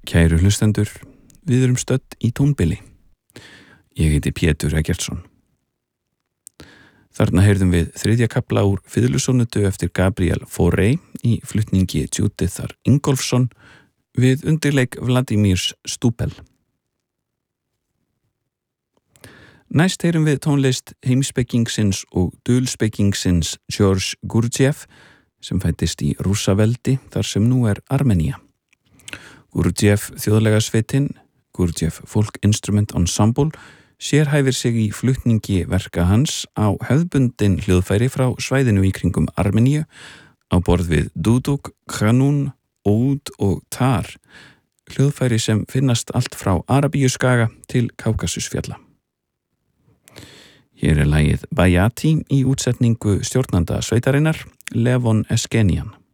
Kæru hlustendur, við erum stödd í tónbili. Ég heiti Pétur Eggertsson. Þarna heyrðum við þriðja kafla úr fiðlusónutu eftir Gabriel Fauré í flutningi Judithar Ingólfsson við undirleik Vladimirs Stupel. Næst heyrum við tónlist heimspekingsins og dulspekingsins George Gurdjieff sem fæddist í Rússaveldi þar sem nú er Armenía. Gurdjieff þjóðlega sveitin, Gurdjieff Folk Instrument Ensemble, sérhæfir sig í flutningi verka hans á hefðbundin hljóðfæri frá svæðinu í kringum Armeníu á borð við duduk, kanún, oud og tar, hljóðfæri sem finnast allt frá Arabíuskaga til Kákasusfjalla. Hér er lagið Bayati í útsetningu stjórnanda sveitarinnar, Levon Eskenian.